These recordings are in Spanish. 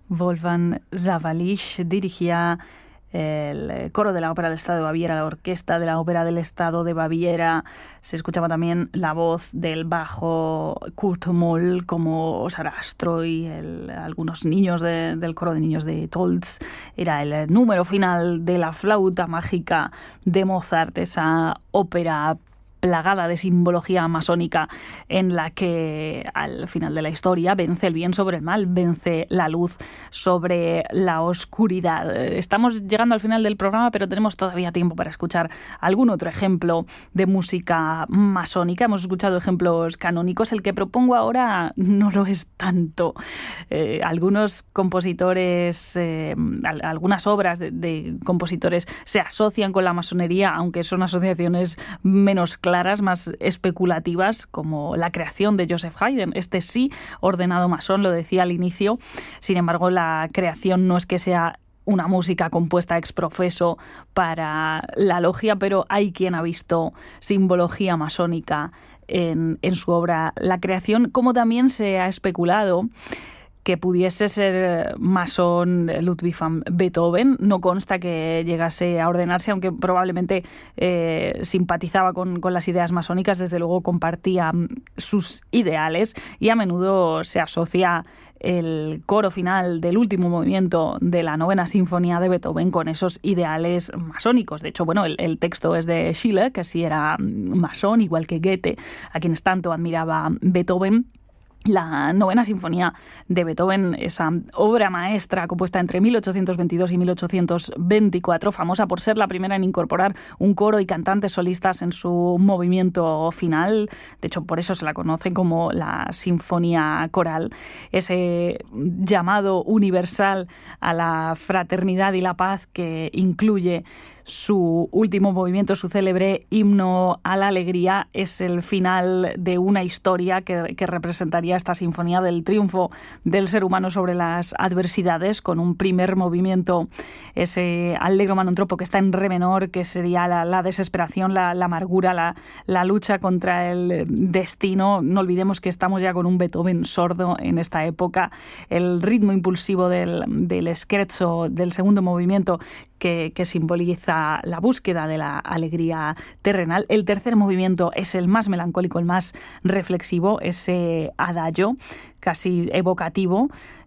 Wolfgang Sawallisch dirigía el coro de la Ópera del Estado de Baviera, la orquesta de la Ópera del Estado de Baviera. Se escuchaba también la voz del bajo Kurt Moll como Sarastro y algunos niños del coro de niños de Tolz. Era el número final de la flauta mágica de Mozart, esa ópera plagada de simbología masónica en la que al final de la historia vence el bien sobre el mal, vence la luz sobre la oscuridad. Estamos llegando al final del programa, pero tenemos todavía tiempo para escuchar algún otro ejemplo de música masónica. Hemos escuchado ejemplos canónicos. El que propongo ahora no lo es tanto. Algunos compositores, algunas obras de compositores se asocian con la masonería, aunque son asociaciones menos claras, más especulativas, como la creación de Joseph Haydn. Este sí, ordenado masón, lo decía al inicio. Sin embargo, la creación no es que sea una música compuesta ex profeso para la logia, pero hay quien ha visto simbología masónica en su obra La creación, como también se ha especulado que pudiese ser masón Ludwig van Beethoven. No consta que llegase a ordenarse, aunque probablemente simpatizaba con las ideas masónicas, desde luego compartía sus ideales, y a menudo se asocia el coro final del último movimiento de la Novena Sinfonía de Beethoven con esos ideales masónicos. De hecho, bueno, el texto es de Schiller, que sí era masón, igual que Goethe, a quienes tanto admiraba Beethoven. La Novena Sinfonía de Beethoven, esa obra maestra compuesta entre 1822 y 1824, famosa por ser la primera en incorporar un coro y cantantes solistas en su movimiento final. De hecho, por eso se la conoce como la Sinfonía Coral. Ese llamado universal a la fraternidad y la paz que incluye su último movimiento, su célebre himno a la alegría, es el final de una historia que representaría esta sinfonía del triunfo del ser humano sobre las adversidades, con un primer movimiento, ese Allegro manontropo, que está en re menor, que sería la desesperación, la amargura, la lucha contra el destino. No olvidemos que estamos ya con un Beethoven sordo en esta época. El ritmo impulsivo del scherzo, del segundo movimiento, que simboliza la búsqueda de la alegría terrenal. El tercer movimiento es el más melancólico, el más reflexivo, ese adagio casi evocativo,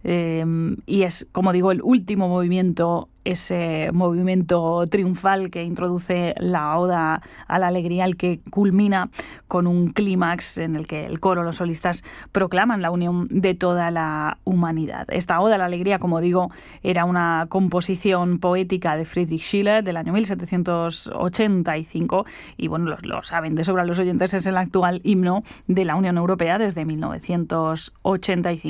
y es, como digo, el último movimiento, ese movimiento triunfal que introduce la oda a la alegría, el que culmina con un clímax en el que el coro, los solistas, proclaman la unión de toda la humanidad. Esta oda a la alegría, como digo, era una composición poética de Friedrich Schiller del año 1785, y bueno, lo saben de sobra los oyentes, es el actual himno de la Unión Europea desde 1985.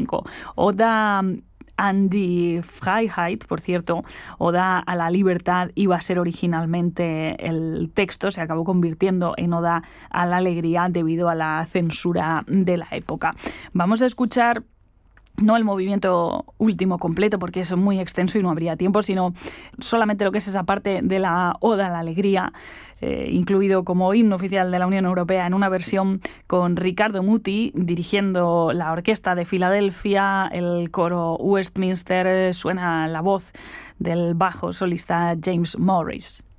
Oda an die Freiheit, por cierto, Oda a la libertad, iba a ser originalmente el texto, se acabó convirtiendo en Oda a la alegría debido a la censura de la época. Vamos a escuchar no el movimiento último completo, porque es muy extenso y no habría tiempo, sino solamente lo que es esa parte de la Oda a la alegría, incluido como himno oficial de la Unión Europea en una versión con Riccardo Muti dirigiendo la Orquesta de Filadelfia, el coro Westminster. Suena la voz del bajo solista James Morris.